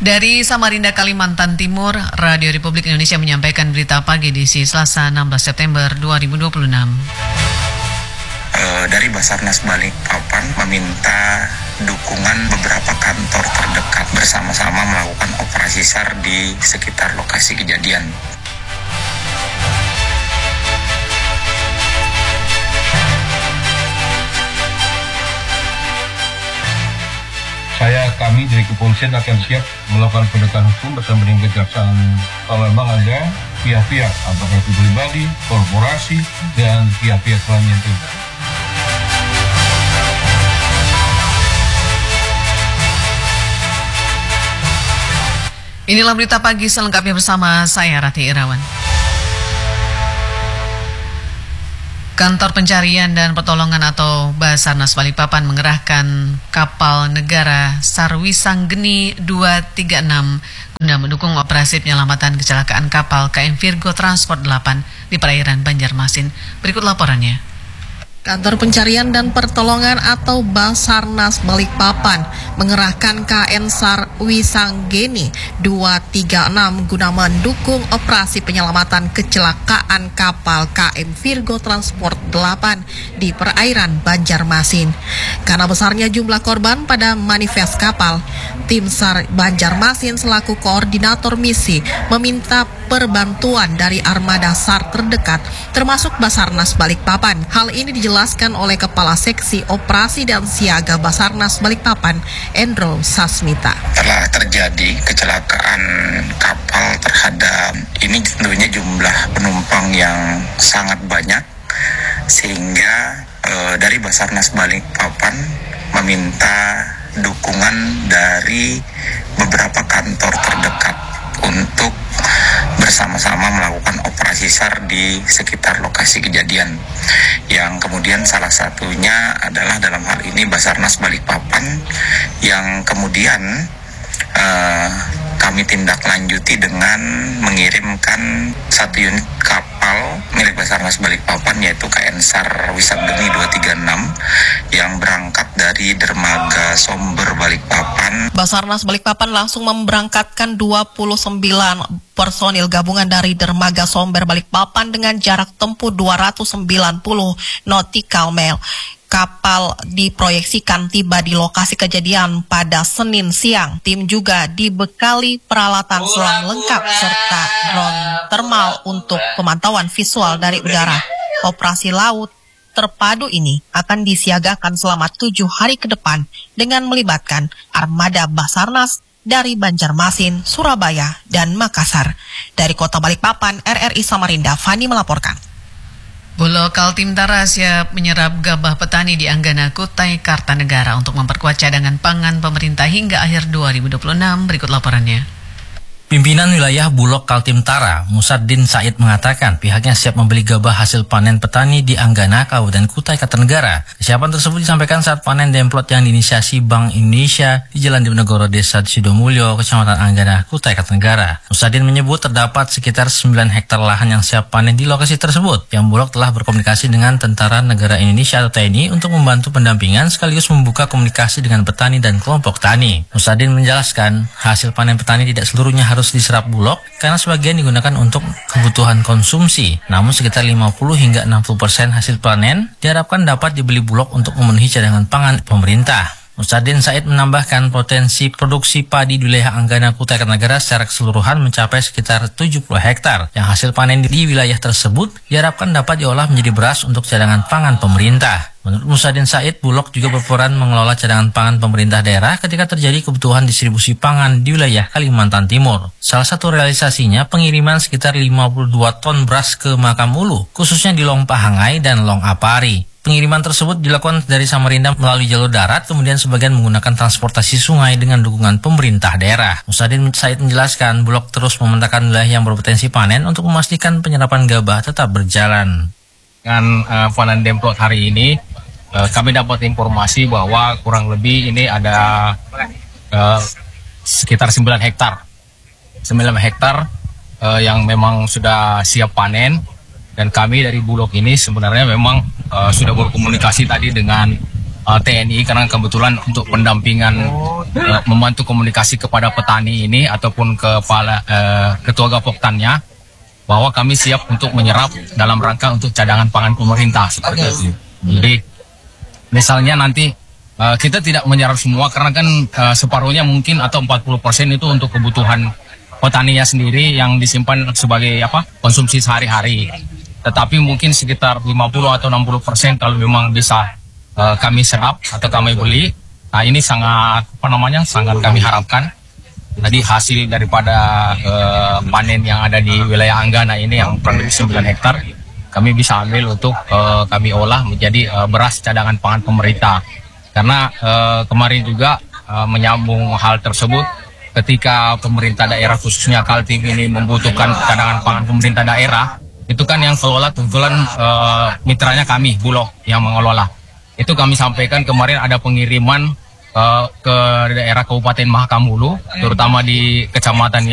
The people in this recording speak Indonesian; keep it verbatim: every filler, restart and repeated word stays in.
Dari Samarinda, Kalimantan Timur, Radio Republik Indonesia menyampaikan berita pagi di Selasa enam belas September dua ribu dua puluh enam. E, dari Basarnas Balikpapan meminta dukungan beberapa kantor terdekat bersama-sama melakukan operasi SAR di sekitar lokasi kejadian. Saya, kami dari kepolisian akan siap melakukan penegakan hukum bersama dengan kejaksaan kalau memang ada pihak-pihak, apakah itu pribadi, korporasi, dan pihak-pihak lainnya itu. Inilah berita pagi selengkapnya bersama saya Rati Irawan. Kantor Pencarian dan Pertolongan atau Basarnas Balikpapan mengerahkan kapal negara Sarwisanggeni dua tiga enam guna mendukung operasi penyelamatan kecelakaan kapal K M Virgo Transport delapan di perairan Banjarmasin. Berikut laporannya. Kantor Pencarian dan Pertolongan atau Basarnas Balikpapan mengerahkan K N Sarwisanggeni dua tiga enam guna mendukung operasi penyelamatan kecelakaan kapal K M Virgo Transport delapan di perairan Banjarmasin. Karena besarnya jumlah korban pada manifest kapal, tim SAR Banjarmasin selaku koordinator misi meminta perbantuan dari armada SAR terdekat termasuk Basarnas Balikpapan. Hal ini dijelaskan oleh Kepala Seksi Operasi dan Siaga Basarnas Balikpapan, Endro Sasmita. Telah terjadi kecelakaan kapal terhadap ini tentunya jumlah penumpang yang sangat banyak sehingga e, dari Basarnas Balikpapan meminta dukungan dari beberapa kantor terdekat untuk bersama-sama melakukan operasi SAR di sekitar lokasi kejadian, yang kemudian salah satunya adalah dalam hal ini Basarnas Balikpapan, yang kemudian uh, kami tindak lanjuti dengan mengirimkan satu unit kapal milik Basarnas Balikpapan yaitu K N Sarwisanggeni dua tiga enam yang berangkat dari Dermaga Somber Balikpapan. Basarnas Balikpapan langsung memberangkatkan dua puluh sembilan personil gabungan dari Dermaga Somber Balikpapan dengan jarak tempuh dua ratus sembilan puluh nautical mile. Kapal diproyeksikan tiba di lokasi kejadian pada Senin siang. Tim juga dibekali peralatan selam lengkap serta drone thermal untuk pemantauan visual dari udara. Operasi laut terpadu ini akan disiagakan selama tujuh hari ke depan dengan melibatkan armada Basarnas dari Banjarmasin, Surabaya, dan Makassar. Dari Kota Balikpapan, R R I Samarinda, Fani melaporkan. Bulog Kaltim Tara siap menyerap gabah petani di Anggana Kutai Kartanegara untuk memperkuat cadangan pangan pemerintah hingga akhir dua ribu dua puluh enam. Berikut laporannya. Pimpinan wilayah Bulog Kaltim Tara, Musaddin Said mengatakan pihaknya siap membeli gabah hasil panen petani di Anggana, Kabupaten Kutai Kartanegara. Kesiapan tersebut disampaikan saat panen demplot yang diinisiasi Bank Indonesia di Jalan Diponegoro, Desa Sidomulyo, Kecamatan Anggana, Kutai Kartanegara. Musaddin menyebut terdapat sekitar sembilan hektar lahan yang siap panen di lokasi tersebut, yang Bulog telah berkomunikasi dengan Tentara Negara Indonesia atau T N I untuk membantu pendampingan sekaligus membuka komunikasi dengan petani dan kelompok tani. Musaddin menjelaskan hasil panen petani tidak seluruhnya harus diserap Bulog karena sebagian digunakan untuk kebutuhan konsumsi. Namun sekitar lima puluh hingga enam puluh persen hasil panen diharapkan dapat dibeli Bulog untuk memenuhi cadangan pangan pemerintah. Musaddin Said menambahkan potensi produksi padi di wilayah Anggana Kutai Kartanegara secara keseluruhan mencapai sekitar tujuh puluh hektar. Yang hasil panen di wilayah tersebut diharapkan dapat diolah menjadi beras untuk cadangan pangan pemerintah. Menurut Musaddin Said, Bulog juga berperan mengelola cadangan pangan pemerintah daerah ketika terjadi kebutuhan distribusi pangan di wilayah Kalimantan Timur. Salah satu realisasinya pengiriman sekitar lima puluh dua ton beras ke Makam Ulu, khususnya di Long Pahangai dan Long Apari. Pengiriman tersebut dilakukan dari Samarinda melalui jalur darat, kemudian sebagian menggunakan transportasi sungai dengan dukungan pemerintah daerah. Musaddin Said menjelaskan, Bulog terus memetakan wilayah yang berpotensi panen untuk memastikan penyerapan gabah tetap berjalan. Dengan uh, panen demplot hari ini, uh, kami dapat informasi bahwa kurang lebih ini ada uh, sekitar sembilan hektar. sembilan hektar uh, yang memang sudah siap panen. Dan kami dari Bulog ini sebenarnya memang uh, sudah berkomunikasi tadi dengan uh, T N I karena kebetulan untuk pendampingan uh, membantu komunikasi kepada petani ini ataupun kepala uh, ketua Gapoktannya bahwa kami siap untuk menyerap dalam rangka untuk cadangan pangan pemerintah seperti itu. Jadi misalnya nanti uh, kita tidak menyerap semua karena kan uh, separuhnya mungkin atau empat puluh persen itu untuk kebutuhan petaninya sendiri yang disimpan sebagai apa konsumsi sehari-hari. Tetapi mungkin sekitar lima puluh atau enam puluh persen kalau memang bisa uh, kami serap atau kami beli. Nah ini sangat apa namanya sangat kami harapkan. Jadi hasil daripada uh, panen yang ada di wilayah Anggana ini yang kurang lebih sembilan hektar kami bisa ambil untuk uh, kami olah menjadi uh, beras cadangan pangan pemerintah. Karena uh, kemarin juga uh, menyambung hal tersebut. Ketika pemerintah daerah khususnya Kaltim ini membutuhkan cadangan pangan pemerintah daerah, itu kan yang kelola kebetulan uh, mitranya kami, Bulog yang mengelola. Itu kami sampaikan kemarin ada pengiriman uh, ke daerah Kabupaten Mahakamulu, terutama di kecamatan